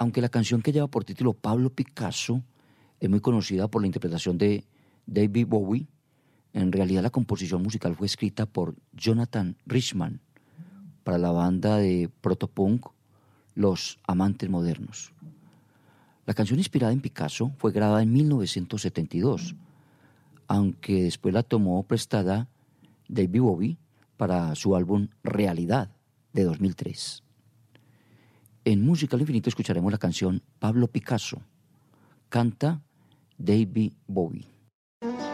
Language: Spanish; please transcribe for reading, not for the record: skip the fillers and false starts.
Aunque la canción que lleva por título Pablo Picasso es muy conocida por la interpretación de David Bowie, en realidad la composición musical fue escrita por Jonathan Richman para la banda de protopunk Los Amantes Modernos. La canción inspirada en Picasso fue grabada en 1972, aunque después la tomó prestada David Bowie para su álbum Realidad de 2003. En Música al Infinito escucharemos la canción Pablo Picasso. Canta David Bowie.